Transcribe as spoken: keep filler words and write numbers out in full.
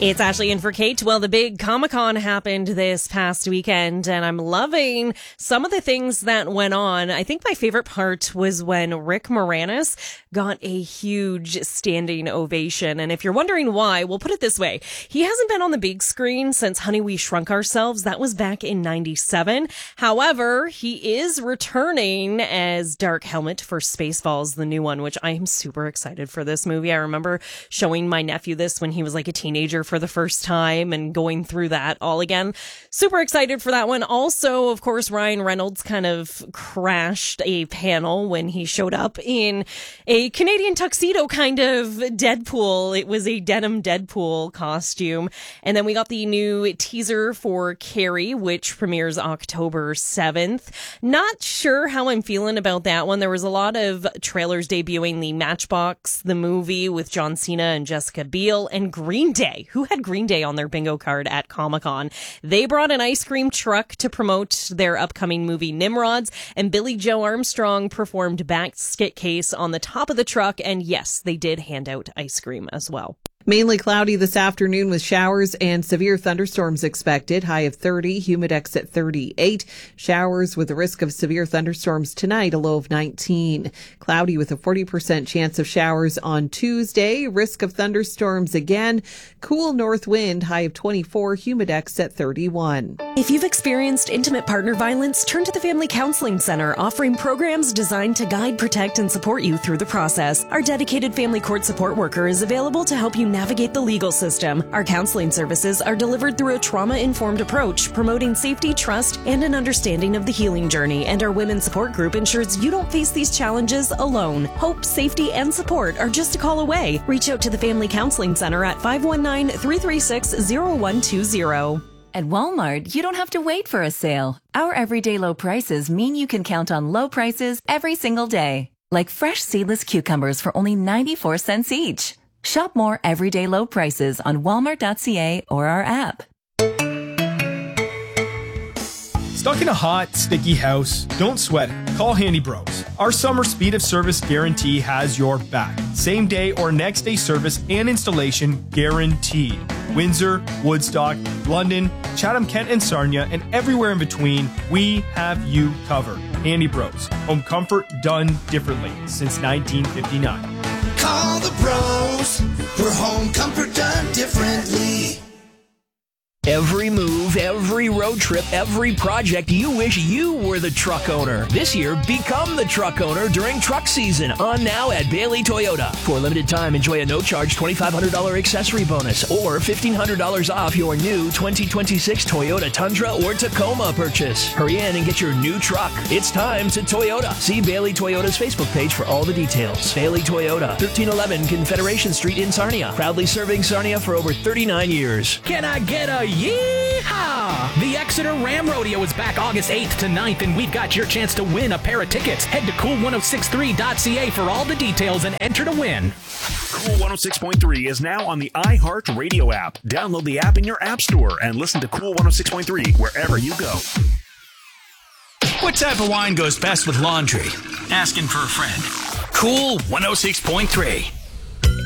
It's Ashley in for Kate. Well, the big Comic-Con happened this past weekend, and I'm loving some of the things that went on. I think my favorite part was when Rick Moranis got a huge standing ovation. And if you're wondering why, we'll put it this way. He hasn't been on the big screen since Honey, We Shrunk Ourselves. That was back in ninety-seven. However, he is returning as Dark Helmet for Spaceballs, the new one, which I am super excited for this movie. I remember showing my nephew this when he was like a teenager for the first time and going through that all again. Super excited for that one. Also, of course, Ryan Reynolds kind of crashed a panel when he showed up in a Canadian tuxedo kind of Deadpool. It was a denim Deadpool costume. And then we got the new teaser for Carrie, which premieres October seventh. Not sure how I'm feeling about that one. There was a lot of trailers debuting the Matchbox, the movie with John Cena and Jessica Biel, and Green Day. Who had Green Day on their bingo card at Comic-Con? They brought an ice cream truck to promote their upcoming movie Nimrods, and Billy Joe Armstrong performed Basket Case on the top of the truck, and yes, they did hand out ice cream as well. Mainly cloudy this afternoon with showers and severe thunderstorms expected. High of thirty, Humidex at thirty-eight. Showers with a risk of severe thunderstorms tonight, a low of nineteen. Cloudy with a forty percent chance of showers on Tuesday. Risk of thunderstorms again. Cool north wind, high of twenty-four, Humidex at thirty-one. If you've experienced intimate partner violence, turn to the Family Counseling Center, offering programs designed to guide, protect, and support you through the process. Our dedicated family court support worker is available to help you navigate the legal system. Our counseling services are delivered through a trauma-informed approach, promoting safety, trust, and an understanding of the healing journey. And our women's support group ensures you don't face these challenges alone. Hope, safety, and support are just a call away. Reach out to the Family Counseling Center at five one nine, three three six, zero one two zero. At Walmart, you don't have to wait for a sale. Our everyday low prices mean you can count on low prices every single day. Like fresh seedless cucumbers for only ninety-four cents each. Shop more everyday low prices on walmart dot c a or our app. Stuck in a hot, sticky house? Don't sweat it. Call Handy Bros. Our summer speed of service guarantee has your back. Same day or next day service and installation guaranteed. Windsor, Woodstock, London, Chatham-Kent and Sarnia, and everywhere in between, we have you covered. Handy Bros. Home comfort done differently since nineteen fifty-nine. Call the pros for home comfort done differently. Every move, every road trip, every project, you wish you were the truck owner. This year, become the truck owner during truck season. On now at Bailey Toyota. For a limited time, enjoy a no-charge twenty-five hundred dollars accessory bonus or fifteen hundred dollars off your new twenty twenty-six Toyota Tundra or Tacoma purchase. Hurry in and get your new truck. It's time to Toyota. See Bailey Toyota's Facebook page for all the details. Bailey Toyota, thirteen eleven Confederation Street in Sarnia. Proudly serving Sarnia for over thirty-nine years. Can I get a yeehaw? The Exeter Ram Rodeo is back August eighth to ninth, and we've got your chance to win a pair of tickets. Head to cool ten sixty-three dot c a for all the details and enter to win. Cool one oh six point three is now on the iHeart Radio app. Download the app in your app store and listen to Cool one oh six point three wherever you go. What type of wine goes best with laundry? Asking for a friend. Cool one oh six point three.